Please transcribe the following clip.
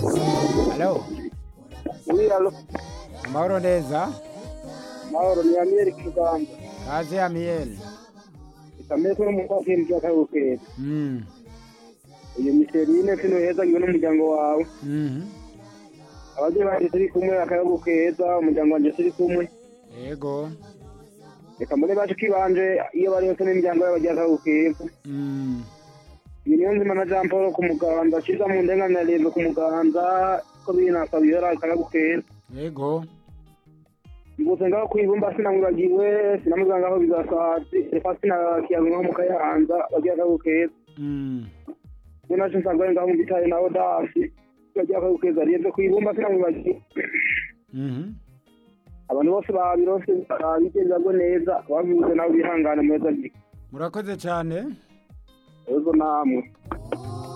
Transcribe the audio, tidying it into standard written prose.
Halo, Oui, alo. amahoro neza. Mahoro ni Amiel Kigamba. Kaze Amiel. Ikameze no mu kwakira cyakabukera. Iyo miserine kino heza ngiye n'umuryango wawe. Abaje baje turi kumwe akayabukeza umuryango wanje turi kumwe. Yego. Reka mbone baje kibanje iyo bari yose n'imiryango y'abaje akayabukeza. Niyo nzima na Jean Paul ku muganda shiza mu ndengana rero ku muganda ko binasabira akayabukeza. Yego. Ngose ngaho kwibumba sinamuragiwe sinamuganga aho bizasazi reka sinakiyaga nko mukayanza bagiye akayabukeza. Nina nsanga ngaho mu bitare naho dasi bagiye akayabukeza rero kwibumba sinamuragiwe. Abantu bose babirose bigenzago neza bavuze nawe bihangana meza. Murakoze cyane. Ezo namwe.